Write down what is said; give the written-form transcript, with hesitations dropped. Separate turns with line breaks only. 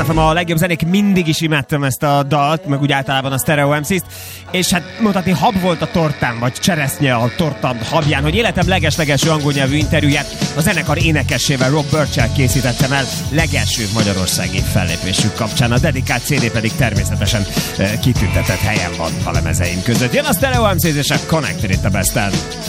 FM, a legjobb zenék, mindig is imádtam ezt a dalt, meg úgy általában a Stereo MC-t, és hát mondhatni hab volt a tortán, vagy cseresznye a torta habján, hogy életem leges-legelső angol nyelvű interjúját a zenekar énekessével, Rob Birch-el készítettem el legelső magyarországi fellépésük kapcsán. A dedikált CD pedig természetesen kitüntetett helyen van a lemezeim között. Jön a Stereo MC és a Connected It a Best-en.